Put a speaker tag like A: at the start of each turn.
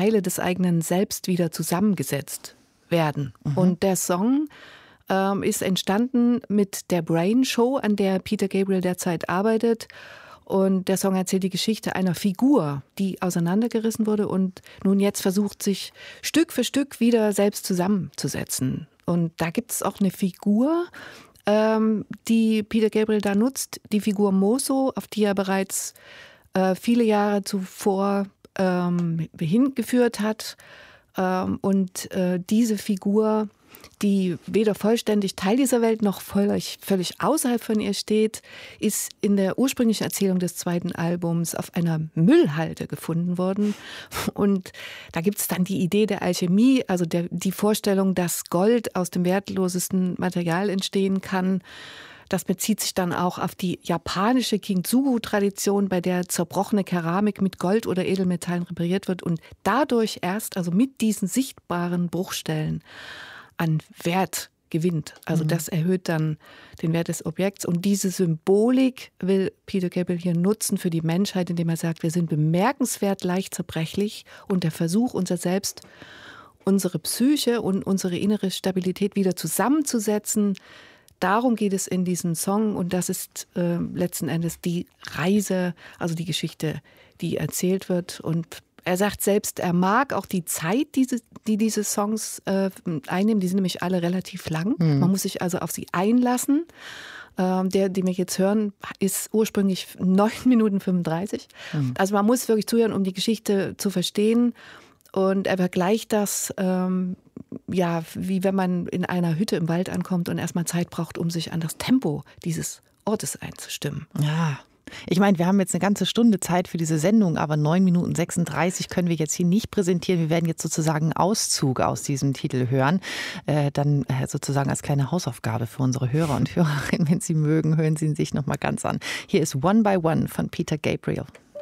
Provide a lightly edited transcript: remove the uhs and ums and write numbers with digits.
A: Teile des eigenen Selbst wieder zusammengesetzt werden. Und der Song ist entstanden mit der Brain Show, an der Peter Gabriel derzeit arbeitet. Und der Song erzählt die Geschichte einer Figur, die auseinandergerissen wurde und nun jetzt versucht, sich Stück für Stück wieder selbst zusammenzusetzen. Und da gibt es auch eine Figur, die Peter Gabriel da nutzt, die Figur Moso, auf die er bereits viele Jahre zuvor hingeführt hat. Und diese Figur, die weder vollständig Teil dieser Welt noch völlig außerhalb von ihr steht, ist in der ursprünglichen Erzählung des zweiten Albums auf einer Müllhalde gefunden worden. Und da gibt es dann die Idee der Alchemie, also die Vorstellung, dass Gold aus dem wertlosesten Material entstehen kann. Das bezieht sich dann auch auf die japanische Kintsugi-Tradition, bei der zerbrochene Keramik mit Gold oder Edelmetallen repariert wird und dadurch erst, also mit diesen sichtbaren Bruchstellen, an Wert gewinnt. Also das erhöht dann den Wert des Objekts. Und diese Symbolik will Peter Gabriel hier nutzen für die Menschheit, indem er sagt, wir sind bemerkenswert leicht zerbrechlich und der Versuch, unser Selbst, unsere Psyche und unsere innere Stabilität wieder zusammenzusetzen, darum geht es in diesem Song und das ist letzten Endes die Reise, also die Geschichte, die erzählt wird. Und er sagt selbst, er mag auch die Zeit, die diese Songs einnehmen. Die sind nämlich alle relativ lang. Man muss sich also auf sie einlassen. Der, den wir jetzt hören, ist ursprünglich 9 Minuten 35. Also man muss wirklich zuhören, um die Geschichte zu verstehen. Und er vergleicht das, wie wenn man in einer Hütte im Wald ankommt und erstmal Zeit braucht, um sich an das Tempo dieses Ortes einzustimmen.
B: Ja. Ich meine, wir haben jetzt eine ganze Stunde Zeit für diese Sendung, aber 9 Minuten 36 können wir jetzt hier nicht präsentieren. Wir werden jetzt sozusagen einen Auszug aus diesem Titel hören. Dann sozusagen als kleine Hausaufgabe für unsere Hörer und Hörerinnen. Wenn Sie mögen, hören Sie ihn sich nochmal ganz an. Hier ist One by One von Peter Gabriel.